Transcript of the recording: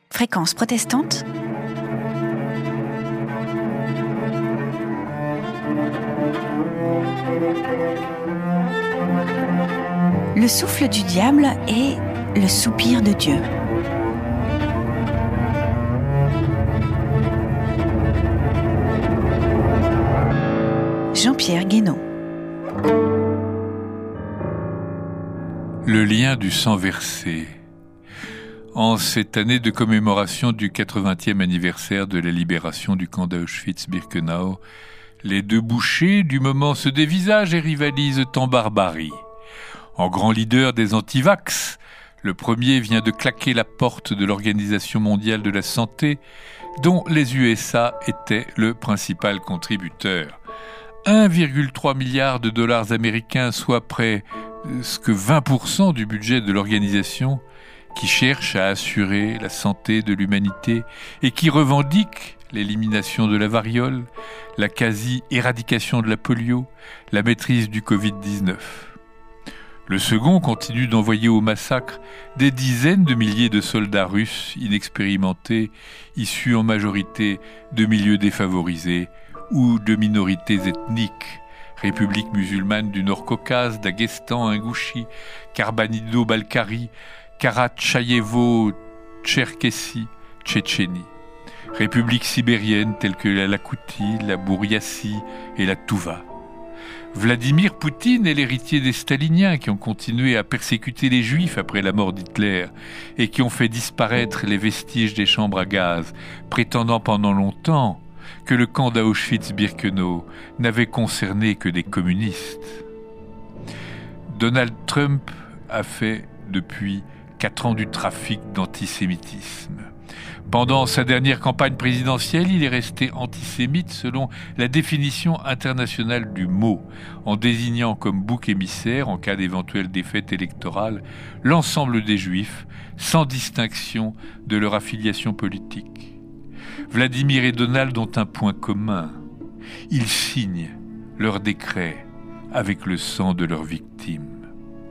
Fréquence protestante. Le souffle du diable et le soupir de Dieu. Jean-Pierre Guénaud. Le lien du sang versé. En cette année de commémoration du 80e anniversaire de la libération du camp d'Auschwitz-Birkenau, les deux bouchers du moment se dévisagent et rivalisent en barbarie. En grand leader des antivax, le premier vient de claquer la porte de l'Organisation mondiale de la santé, dont les USA étaient le principal contributeur. 1,3 milliard de dollars américains, soit près que 20% du budget de l'organisation, qui cherche à assurer la santé de l'humanité et qui revendique l'élimination de la variole, la quasi-éradication de la polio, la maîtrise du Covid-19. Le second continue d'envoyer au massacre des dizaines de milliers de soldats russes inexpérimentés, issus en majorité de milieux défavorisés ou de minorités ethniques, République musulmane du Nord-Caucase, Daghestan, Ingouchi, Karbanido-Balkarie, Karatchaïévo-Tcherkessie, Tchétchénie. Républiques sibériennes telles que la Lakoutie, la Bouriassie et la Touva. Vladimir Poutine est l'héritier des staliniens qui ont continué à persécuter les juifs après la mort d'Hitler et qui ont fait disparaître les vestiges des chambres à gaz, prétendant pendant longtemps que le camp d'Auschwitz-Birkenau n'avait concerné que des communistes. Donald Trump a fait depuis 4 ans du trafic d'antisémitisme. Pendant sa dernière campagne présidentielle, il est resté antisémite selon la définition internationale du mot, en désignant comme bouc émissaire, en cas d'éventuelle défaite électorale, l'ensemble des Juifs, sans distinction de leur affiliation politique. Vladimir et Donald ont un point commun. Ils signent leurs décrets avec le sang de leurs victimes.